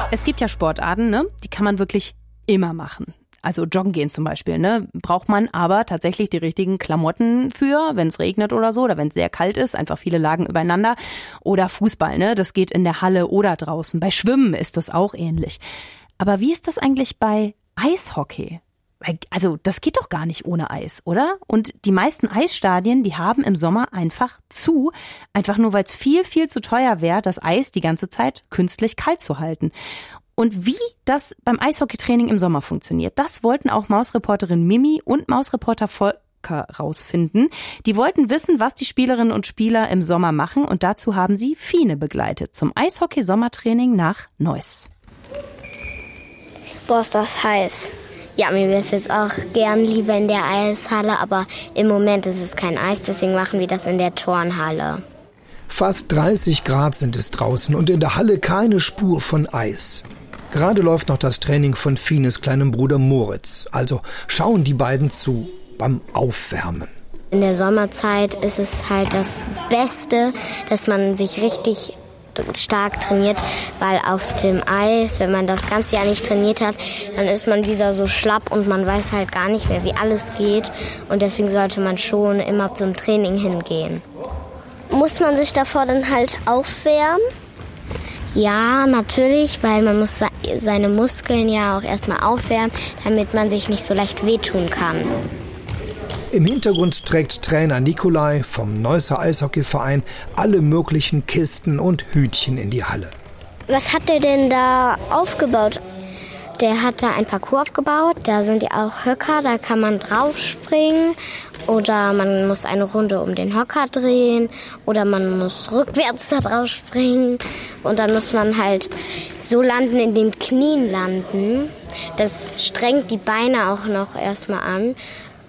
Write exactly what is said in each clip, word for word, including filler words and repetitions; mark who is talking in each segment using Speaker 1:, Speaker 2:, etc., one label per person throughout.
Speaker 1: Es gibt ja Sportarten, ne? Die kann man wirklich immer machen. Also joggen gehen zum Beispiel, ne? Braucht man aber tatsächlich die richtigen Klamotten für, wenn es regnet oder so, oder wenn es sehr kalt ist, einfach viele Lagen übereinander. Oder Fußball, ne? Das geht in der Halle oder draußen. Bei Schwimmen ist das auch ähnlich. Aber wie ist das eigentlich bei Eishockey? Also das geht doch gar nicht ohne Eis, oder? Und die meisten Eisstadien, die haben im Sommer einfach zu, einfach nur weil es viel, viel zu teuer wäre, das Eis die ganze Zeit künstlich kalt zu halten. Und wie das beim Eishockeytraining im Sommer funktioniert, das wollten auch Mausreporterin Mimi und Mausreporter Volker rausfinden. Die wollten wissen, was die Spielerinnen und Spieler im Sommer machen, und dazu haben sie Fine begleitet zum Eishockey-Sommertraining nach Neuss.
Speaker 2: Boah, ist das heiß. Ja, mir wäre es jetzt auch gern lieber in der Eishalle, aber im Moment ist es kein Eis, deswegen machen wir das in der Turnhalle.
Speaker 3: Fast dreißig Grad sind es draußen und in der Halle keine Spur von Eis. Gerade läuft noch das Training von Fines kleinem Bruder Moritz. Also schauen die beiden zu beim Aufwärmen.
Speaker 2: In der Sommerzeit ist es halt das Beste, dass man sich richtig stark trainiert, weil auf dem Eis, wenn man das ganze Jahr nicht trainiert hat, dann ist man wieder so schlapp und man weiß halt gar nicht mehr, wie alles geht. Und deswegen sollte man schon immer zum Training hingehen.
Speaker 4: Muss man sich davor dann halt aufwärmen?
Speaker 2: Ja, natürlich, weil man muss seine Muskeln ja auch erstmal aufwärmen, damit man sich nicht so leicht wehtun kann.
Speaker 3: Im Hintergrund trägt Trainer Nikolai vom Neusser Eishockeyverein alle möglichen Kisten und Hütchen in die Halle.
Speaker 4: Was hat der denn da aufgebaut?
Speaker 2: Der hat da ein Parcours aufgebaut, da sind ja auch Höcker, da kann man draufspringen oder man muss eine Runde um den Hocker drehen oder man muss rückwärts da drauf springen und dann muss man halt so landen, in den Knien landen. Das strengt die Beine auch noch erstmal an.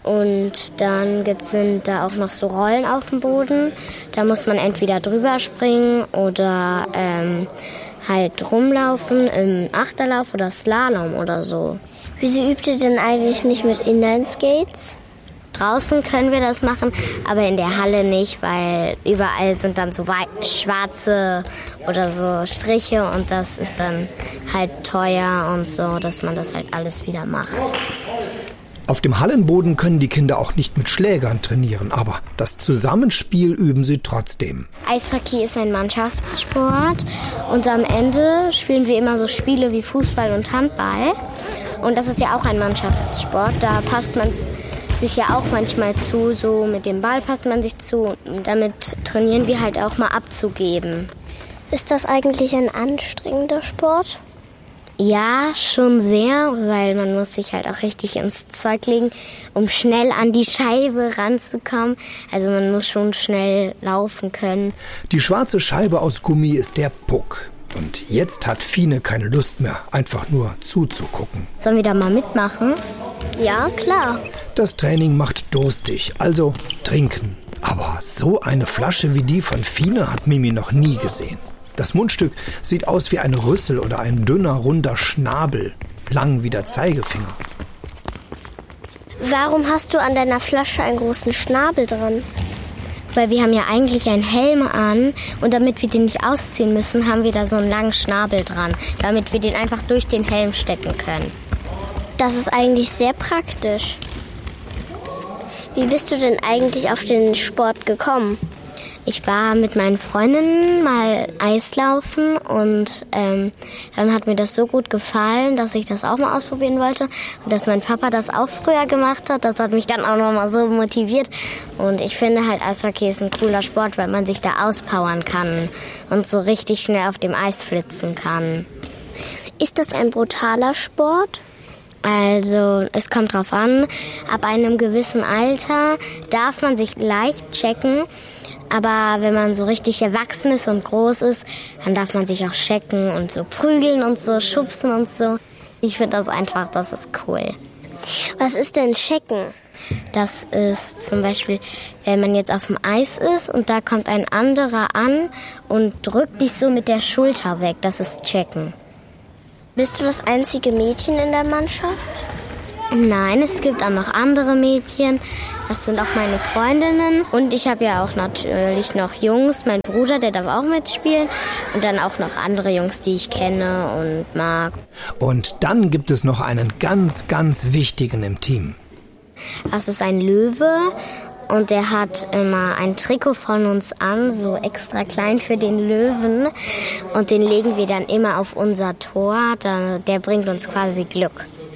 Speaker 2: Und dann gibt, sind da auch noch so Rollen auf dem Boden. Da muss man entweder drüber springen oder ähm, halt rumlaufen im Achterlauf oder Slalom oder so.
Speaker 4: Wieso übt ihr denn eigentlich nicht mit Inline-Skates?
Speaker 2: Draußen können wir das machen, aber in der Halle nicht, weil überall sind dann so schwarze oder so Striche und das ist dann halt teuer und so, dass man das halt alles wieder macht.
Speaker 3: Auf dem Hallenboden können die Kinder auch nicht mit Schlägern trainieren, aber das Zusammenspiel üben sie trotzdem.
Speaker 2: Eishockey ist ein Mannschaftssport und am Ende spielen wir immer so Spiele wie Fußball und Handball. Und das ist ja auch ein Mannschaftssport, da passt man sich ja auch manchmal zu, so mit dem Ball passt man sich zu. Und damit trainieren wir halt auch mal abzugeben.
Speaker 4: Ist das eigentlich ein anstrengender Sport?
Speaker 2: Ja, schon sehr, weil man muss sich halt auch richtig ins Zeug legen, um schnell an die Scheibe ranzukommen. Also man muss schon schnell laufen können.
Speaker 3: Die schwarze Scheibe aus Gummi ist der Puck. Und jetzt hat Fine keine Lust mehr, einfach nur zuzugucken.
Speaker 2: Sollen wir da mal mitmachen?
Speaker 4: Ja, klar.
Speaker 3: Das Training macht durstig, also trinken. Aber so eine Flasche wie die von Fine hat Mimi noch nie gesehen. Das Mundstück sieht aus wie ein Rüssel oder ein dünner, runder Schnabel, lang wie der Zeigefinger.
Speaker 4: Warum hast du an deiner Flasche einen großen Schnabel dran?
Speaker 2: Weil wir haben ja eigentlich einen Helm an und damit wir den nicht ausziehen müssen, haben wir da so einen langen Schnabel dran, damit wir den einfach durch den Helm stecken können.
Speaker 4: Das ist eigentlich sehr praktisch. Wie bist du denn eigentlich auf den Sport gekommen?
Speaker 2: Ich war mit meinen Freundinnen mal Eislaufen und ähm, dann hat mir das so gut gefallen, dass ich das auch mal ausprobieren wollte. Und dass mein Papa das auch früher gemacht hat, das hat mich dann auch noch mal so motiviert. Und ich finde halt, Eishockey ist ein cooler Sport, weil man sich da auspowern kann und so richtig schnell auf dem Eis flitzen kann.
Speaker 4: Ist das ein brutaler Sport?
Speaker 2: Also es kommt drauf an, ab einem gewissen Alter darf man sich leicht checken. Aber wenn man so richtig erwachsen ist und groß ist, dann darf man sich auch checken und so prügeln und so schubsen und so. Ich finde das einfach, das ist cool.
Speaker 4: Was ist denn checken?
Speaker 2: Das ist zum Beispiel, wenn man jetzt auf dem Eis ist und da kommt ein anderer an und drückt dich so mit der Schulter weg. Das ist checken.
Speaker 4: Bist du das einzige Mädchen in der Mannschaft?
Speaker 2: Nein, es gibt auch noch andere Mädchen. Das sind auch meine Freundinnen. Und ich habe ja auch natürlich noch Jungs. Mein Bruder, der darf auch mitspielen. Und dann auch noch andere Jungs, die ich kenne und mag.
Speaker 3: Und dann gibt es noch einen ganz, ganz wichtigen im Team.
Speaker 2: Das ist ein Löwe. Und der hat immer ein Trikot von uns an, so extra klein für den Löwen. Und den legen wir dann immer auf unser Tor. Der bringt uns quasi Glück.